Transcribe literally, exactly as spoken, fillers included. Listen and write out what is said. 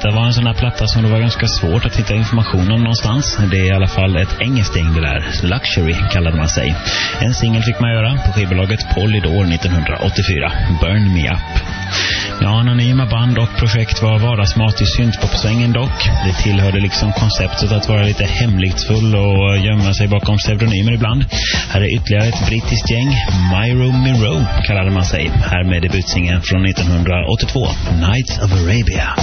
detta var en sån här platta som det var ganska svårt att hitta information om någonstans. Det är i alla fall ett engelskt gäng det där. Luxury kallade man sig. En singel fick man göra på skivbolaget Polydor nittonhundraåttiofyra. Burn Me Up. Ja, anonyma band och projekt var vardagsmat i syntpopsvängen dock. Det tillhörde liksom konceptet att vara lite hemlighetsfull och gömma sig bakom pseudonymer ibland. Här är ytterligare ett brittiskt gäng. Myro Miro kallade man sig. Här med debutsingen från nittonhundraåttiotvå. Nights of Arabia.